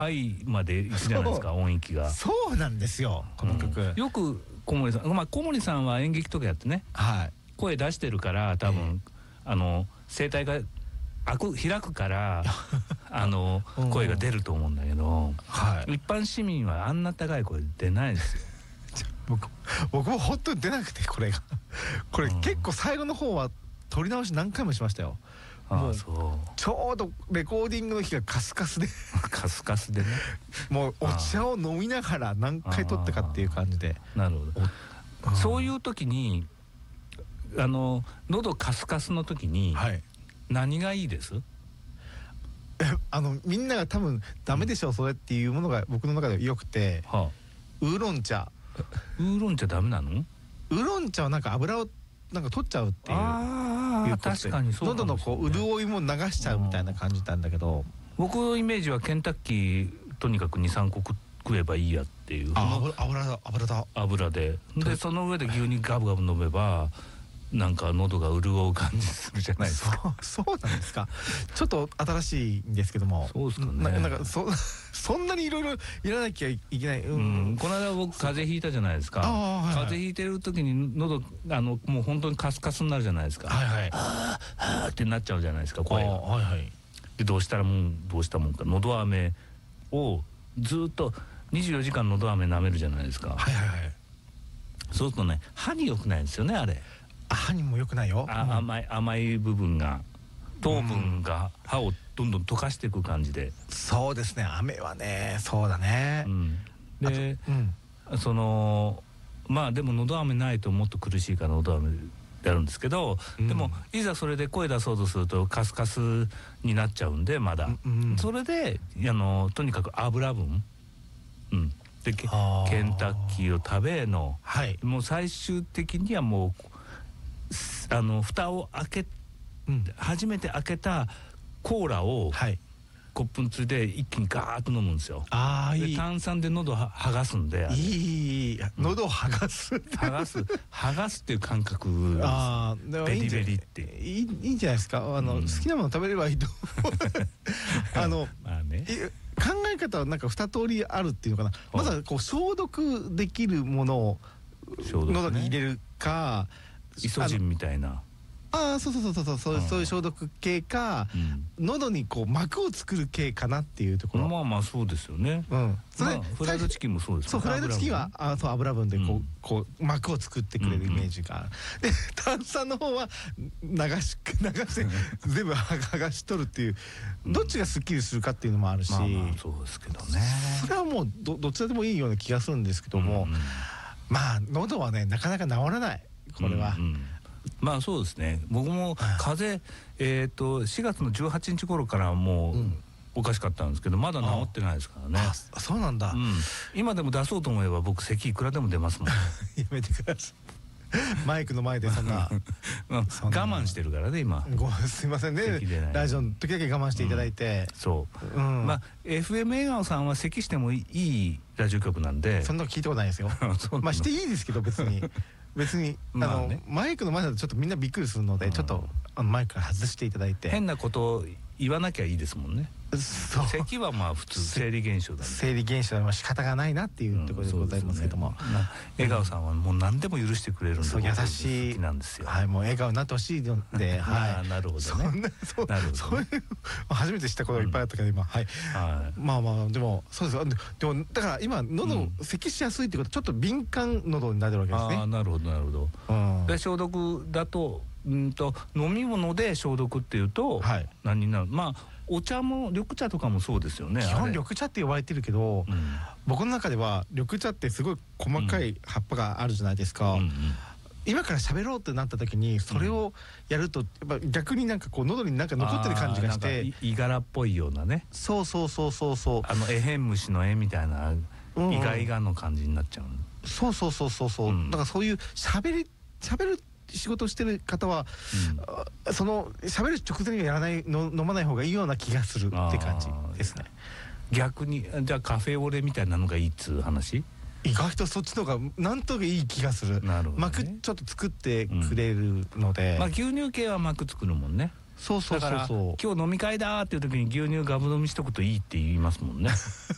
愛までいくじゃないですか、音域が。 そうなんですよ、この曲。 よく小森さん、小森さんは演劇とかやってね、声出してるから多分声帯が開くから声が出ると思うんだけど、一般市民はあんな高い声出ないですよ。 僕も本当に出なくて、これ結構最後の方は撮り直し何回もしましたよ。もうちょうどレコーディングの日がカスカスでカスカスでね、 もうお茶を飲みながら何回撮ったかっていう感じで。 なるほど。そういう時に喉カスカスの時に何がいいです？ みんなが多分ダメでしょそれっていうものが僕の中で良くて、ウーロン茶。 ウーロン茶ダメなの？ ウーロン茶はなんか油をなんか取っちゃうっていう。 確かにそうかもしれない。 喉の潤いも流しちゃうみたいな感じなんだけど、 僕のイメージはケンタッキーとにかく 2,3 個食えばいいやっていう。油でその上で牛乳ガブガブ飲めばなんか喉が潤う感じするじゃないですか。 そうなんですか。ちょっと新しいんですけども。 そうですかね。 なんかそんなにいろいろやらなきゃいけない。 この間僕風邪ひいたじゃないですか。風邪ひいてる時に喉もう本当にカスカスになるじゃないですか。はーってなっちゃうじゃないですか、声が。でどうしたもんか、喉飴をずっと24時間喉飴舐めるじゃないですか。そうするとね、歯に良くないんですよね、あれ。 歯にも良くないよ。 甘い部分が、糖分が歯をどんどん溶かしていく感じで。 そうですね、飴はね、そうだね。 でまあでも喉飴ないともっと苦しいから喉飴やるんですけど、でもいざそれで声出そうとするとカスカスになっちゃうんで、まだそれでとにかく油分でケンタッキーを食べの、もう最終的にはもう蓋を開け初めて開けたコーラをコップについて一気にガーッと飲むんですよ。で炭酸で喉剥がすんで、 喉を剥がす剥がすっていう感覚。ベリベリっていいんじゃないですか。好きなもの食べればいいと考え方はなんか2通りあるっていうのかな。まずはこう消毒できるものを喉に入れるか、 イソジンみたいな。 そういう消毒系か、喉にこう膜を作る系かなっていうところ。 まあそうですよね。フライドチキンもそうですよね。 フライドチキンは油分でこう膜を作ってくれるイメージがある。で炭酸の方は流して全部剥がし取るっていう、どっちがスッキリするかっていうのもあるし。 そうですけどね。 それはもうどちらでもいいような気がするんですけども、まあ喉はねなかなか治らない、これは。 まあそうですね。僕も風邪4月の18日頃からもうおかしかったんですけど、まだ治ってないですからね。 そうなんだ。 今でも出そうと思えば僕咳いくらでも出ますもん。 やめてください。マイクの前でそんな我慢してるからね今。 すいませんね、ラジオの時だけ我慢していただいて。まあ FM 笑顔さんは咳してもいいラジオ局なんで、そんなの聞いたことないですよ。まあしていいですけど、別にマイクの前だとちょっとみんなびっくりするので、ちょっとマイクから外していただいて。 変なことを言わなきゃいいですもんね。咳はまあ普通生理現象だね。生理現象は仕方がないなっていうところでございますけども、笑顔さんはもう何でも許してくれるんで、優しいなんですよ。もう笑顔になってほしいので。なるほどね。そういう初めて知ったことがいっぱいあったけど今。まあまあでもそうです。でもだから今喉咳しやすいってことはちょっと敏感喉になるわけですね。なるほどなるほど。で消毒だと飲み物で消毒っていうと何になる。まあお茶も緑茶とかもそうですよね。基本緑茶って呼ばれてるけど、僕の中では緑茶ってすごい細かい葉っぱがあるじゃないですか。今から喋ろうってなった時にそれをやるとやっぱ逆になんかこう喉になんか残ってる感じがして、いがらっぽいようなね。そうエヘン虫の絵みたいなイガイガの感じになっちゃう。そうだからそういう喋る仕事してる方はその喋る直前にはやらない飲まない方がいいような気がするって感じですね。逆にじゃあカフェオレみたいなのがいいっつう話。意外とそっちの方がなんとかいい気がする。膜ちょっと作ってくれるので、牛乳系は膜作るもんね。だから今日飲み会だっていう時に牛乳ガブ飲みしとくといいって言いますもんね。